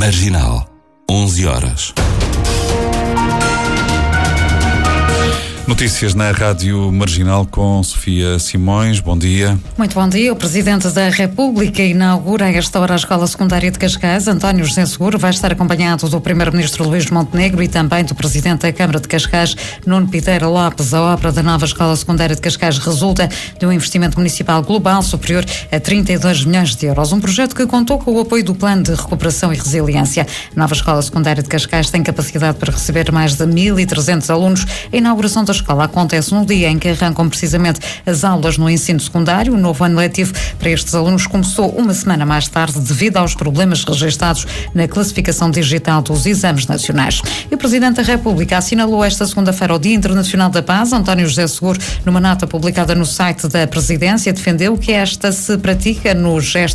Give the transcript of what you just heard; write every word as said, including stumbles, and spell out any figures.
Marginal, onze horas. Notícias na Rádio Marginal com Sofia Simões. Bom dia. Muito bom dia. O Presidente da República inaugura a esta hora a Escola Secundária de Cascais. António José Seguro vai estar acompanhado do Primeiro-Ministro Luís Montenegro e também do Presidente da Câmara de Cascais, Nuno Piteira Lopes. A obra da nova Escola Secundária de Cascais resulta de um investimento municipal global superior a trinta e dois milhões de euros. Um projeto que contou com o apoio do Plano de Recuperação e Resiliência. A nova Escola Secundária de Cascais tem capacidade para receber mais de mil e trezentos alunos. A inauguração da A escola acontece no dia em que arrancam precisamente as aulas no ensino secundário. O novo ano letivo para estes alunos começou uma semana mais tarde devido aos problemas registados na classificação digital dos exames nacionais. E o Presidente da República assinalou esta segunda-feira o Dia Internacional da Paz. António José Seguro, numa nota publicada no site da Presidência, defendeu que esta se pratica no gesto